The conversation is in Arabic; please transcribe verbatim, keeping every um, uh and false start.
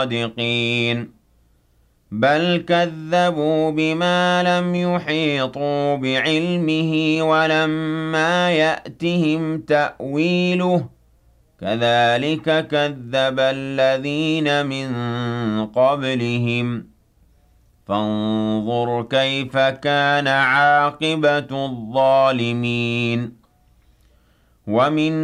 صادقين بل كذبوا بما لم يحيطوا بعلمه ولما يأتهم تأويله كذلك كذب الذين من قبلهم فانظر كيف كان عاقبة الظالمين ومن